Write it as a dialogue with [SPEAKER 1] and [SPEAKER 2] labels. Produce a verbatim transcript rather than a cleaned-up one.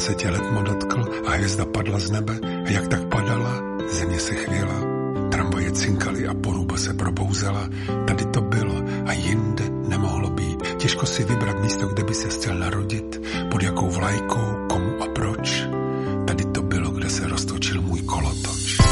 [SPEAKER 1] se tě letmo dotkl a hvězda padla z nebe a jak tak padala, země se chvěla. Tramvaje cinkaly a poruba se probouzela. Tady to bylo a jinde nemohlo být. Těžko si vybrat místo, kde by se chtěl narodit, pod jakou vlajkou